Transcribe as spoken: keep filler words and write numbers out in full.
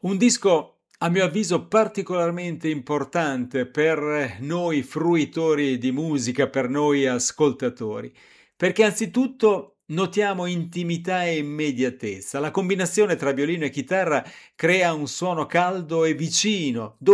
Un disco, a mio avviso, particolarmente importante per noi fruitori di musica, per noi ascoltatori, perché anzitutto notiamo intimità e immediatezza. La combinazione tra violino e chitarra crea un suono caldo e vicino,